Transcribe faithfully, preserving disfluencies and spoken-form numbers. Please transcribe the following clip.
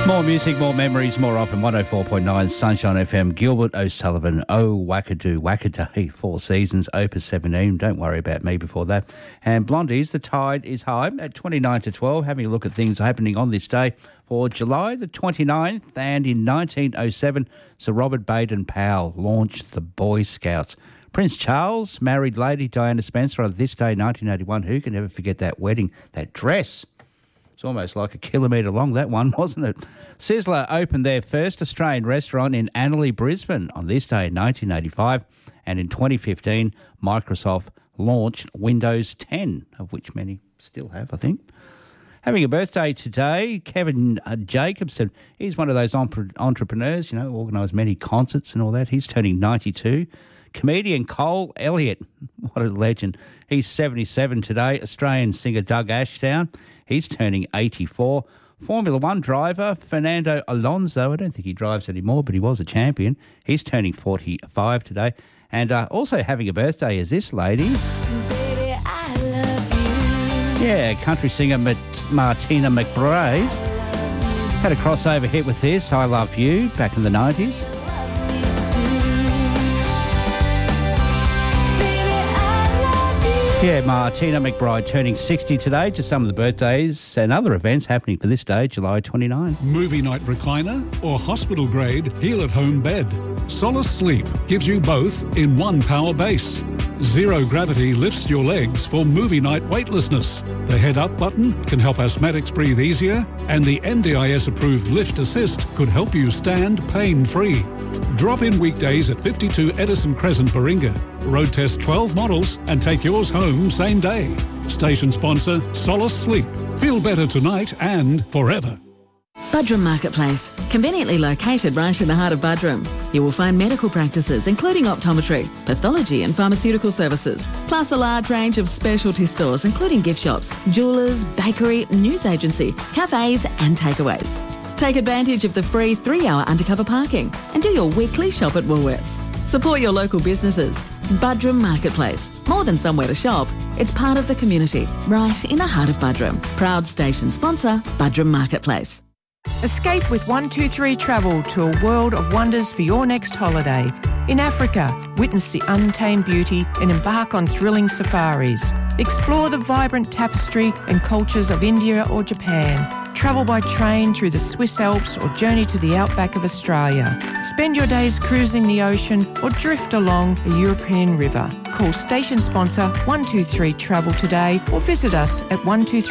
More music, more memories, more often. one oh four point nine Sunshine F M. Gilbert O'Sullivan, Oh Wackadoo, Wackaday, Four Seasons, Opus seventeen. Don't worry about me before that. And Blondies, the tide is high at twenty-nine to twelve. Having a look at things happening on this day for July the twenty-ninth. And in nineteen oh seven, Sir Robert Baden-Powell launched the Boy Scouts. Prince Charles married Lady Diana Spencer on this day, nineteen eighty-one. Who can ever forget that wedding, that dress? It's almost like a kilometre long, that one, wasn't it? Sizzler opened their first Australian restaurant in Annerley, Brisbane on this day in nineteen eighty-five. And in twenty fifteen, Microsoft launched Windows ten, of which many still have, I think. Having a birthday today, Kevin uh, Jacobson. He's one of those entre- entrepreneurs, you know, organised many concerts and all that. He's turning ninety-two. Comedian Cole Elliott, what a legend. He's seventy-seven today. Australian singer Doug Ashdown, he's turning eighty-four. Formula One driver Fernando Alonso, I don't think he drives anymore, but he was a champion. He's turning forty-five today. And uh, also having a birthday is this lady. Baby, I love you. Yeah, country singer Ma- Martina McBride. Had a crossover hit with this, I Love You, back in the nineties. Yeah, Martina McBride turning sixty today. Just some of the birthdays and other events happening for this day, July twenty-ninth. Movie night recliner or hospital grade heal at home bed. Solace Sleep gives you both in one power base. Zero gravity lifts your legs for movie night weightlessness. The head up button can help asthmatics breathe easier, and the N D I S approved lift assist could help you stand pain free. Drop in weekdays at fifty-two Edison Crescent, Baringa. Road test twelve models and take yours home same day. Station sponsor Solace Sleep. Feel better tonight and forever. Budrum Marketplace, conveniently located right in the heart of Budrum. You will find medical practices including optometry, pathology and pharmaceutical services, plus a large range of specialty stores including gift shops, jewellers, bakery, news agency, cafes and takeaways. Take advantage of the free three-hour undercover parking and do your weekly shop at Woolworths. Support your local businesses. Budrum Marketplace. More than somewhere to shop, it's part of the community, right in the heart of Budrum. Proud station sponsor, Budrum Marketplace. Escape with one two three Travel to a world of wonders for your next holiday. In Africa, witness the untamed beauty and embark on thrilling safaris. Explore the vibrant tapestry and cultures of India or Japan. Travel by train through the Swiss Alps or journey to the outback of Australia. Spend your days cruising the ocean or drift along a European river. Call station sponsor one two three Travel today or visit us at one two three